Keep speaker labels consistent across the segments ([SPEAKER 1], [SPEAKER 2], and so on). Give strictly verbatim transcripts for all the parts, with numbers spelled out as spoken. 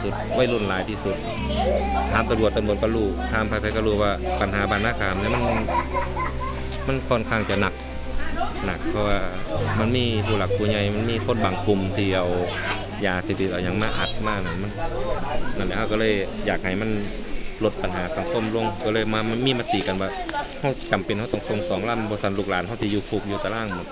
[SPEAKER 1] สุดวัยรุ่นหลายที่สุดถามตำรวจตำรวจก็รู้ถามใครๆก็รู้ว่าปัญหาบ้านนาขามเนี่ยมันมันค่อนข้างจะหนักหนักเพราะว่ามันมีผู้หลักผู้ใหญ่มันมีคนบางกลุ่มที่เอายาเสพติดเอาอย่างมาอัดมากนั่นมันนั่นแหละก็เลยอยากให้มันลดปัญหาสังคมลงก็เลยมามีมติกันว่าเขาจำเป็นเขาต้องส่งสองลำบริษัทลูกหลานเขาที่อยู่คุกอยู่ตารางหมด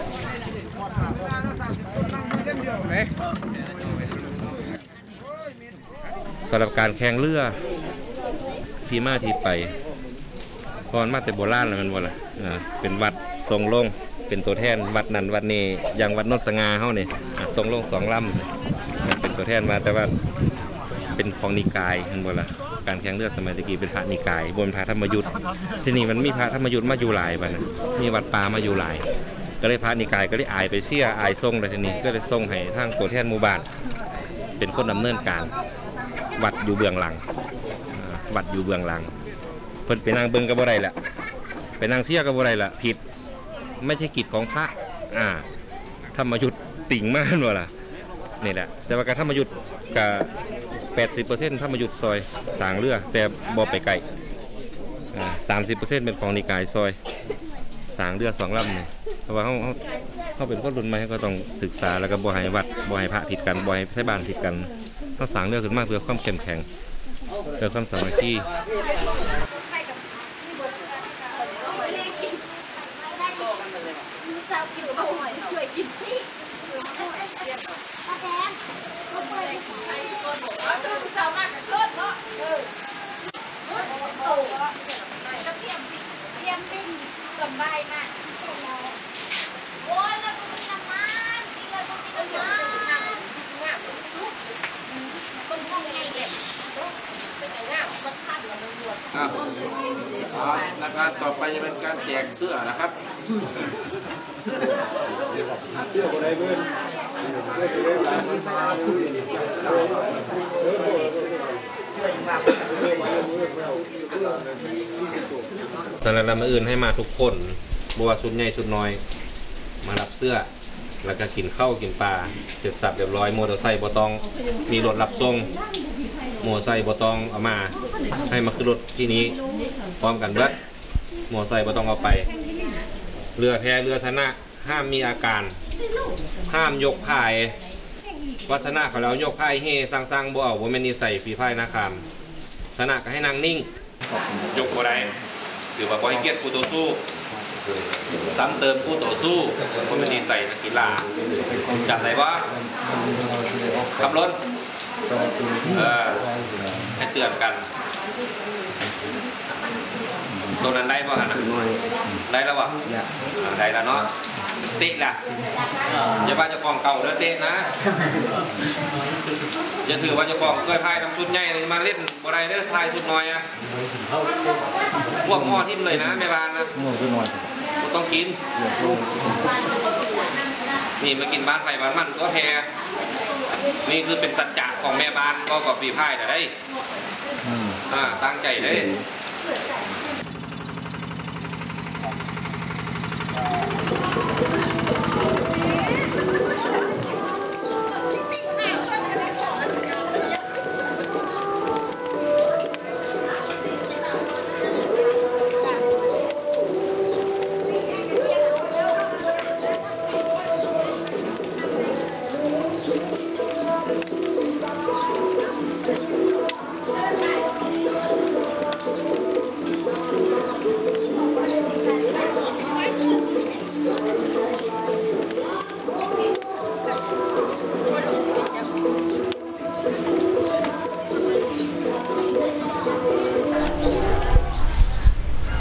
[SPEAKER 1] สำหรับการแข่งเรือที่มาที่ไปพรมาแต่โบราณแล้วมันว่าล่ะเป็นวัดทรงลงเป็นตัวแทนวัดนั้นวัดนี้อย่างวัดนนสง่าเขาเนี่ยทรงลงสองลำเป็นตัวแทนมาแต่ว่าเป็นของนิกายมันว่าล่ะการแข่งเรือสมัยตะกี้เป็นพระนิกายบนพระธรรมยุทธ์ที่นี่มันมีพระธรรมยุทธ์มาอยู่หลายวันมีวัดป่ามาอยู่หลายก็เลยพระนิกายก็เลยอายไปเสียอายทรงเลยทีนี้ก็เลยทรงให้ทางตัวแทนหมู่บ้านเป็นคนดำเนินการวัดอยู่เบื้องหลังวัดอยู่เบื้องหลังเพิ่นไปนั่งเบิ้งกับบ่ได้แหละไปนั่งเสียกับบ่ได้ละผิดไม่ใช่กิจของพระอ่าธรรมยุทธ์ติ่งมากเลยล่ะนี่แหละแต่ว่าการธรรมยุทธ์กับแปดสิบเปอร์เซ็นต์ธรรมยุทธ์ซอยสางเรือแต่บ่ไปไกลอ่าสามสิบเปอร์เซ็นต์เป็นของนิกายซอยสางเรือสองลำเนี่ยเพราะว่าเขาเขาเขาเป็นคนรุ่นใหม่ก็ต้องศึกษาแล้วก็บ่ให้วัดบ่ให้พระผิดกันบ่ให้ไทบ้านผิดกันเขาสางเรือขึ้นมากเพื่อความเข้มแข็งเพื่อความสามัคคี
[SPEAKER 2] นะครับต่อไปจะเป็นการแจกเสื้อนะครับเสื้ออะไรเพื่อน
[SPEAKER 1] ตอนนั้นเรามาอื่นให้มาทุกคนบัวสุดใหญ่สุดน้อยมารับเสื้อแล้วก็กินข้าวกินปลาเสร็จสับเรียบร้อยมอเตอร์ไซค์บอตองมีรถรับส่งมอเตอร์ไซค์บอตองเอามาให้มาขึ้นรถที่นี้พร้อมกันเบิดมอเตอร์ไซค์บอตองเอาไปเรือแพเรือธนะห้ามมีอาการห้ามยกพายวัฒนะเขาแล้วยกพายเฮสร้างๆบ่เอาบ่แม่นนิสัยฝีพายนาคามธนะก็ให้นางนิ่งยกบ่ได้ถือว่าบ่ให้เกียรติผู้ต่อสู้ซ้ำเติมผู้ต่อสู้บ่แม่นนิสัยนักกีฬาจำได้บ่ขับรถเออให้เตือนกันตรงนั้นได้ป่ะฮะได้แล้ววะได้แล้วเนาะติดละอย่าว่าจะกองเก่าแล้วเตะนะอย่าถือว่าจะกองเคยพายทำชุดใหญ่มาเล่นบ่ได้เด้อพายชุดน้อยอะพวกหม้อทิ่มเลยนะแม่บ้านนะต้องกินนี่มากินบ้านไผ่บ้านมันก็แพ้นี่คือเป็นสัจจะของแม่บ้านก็กับปีพายแต่ได้อ่าตั้งใจได้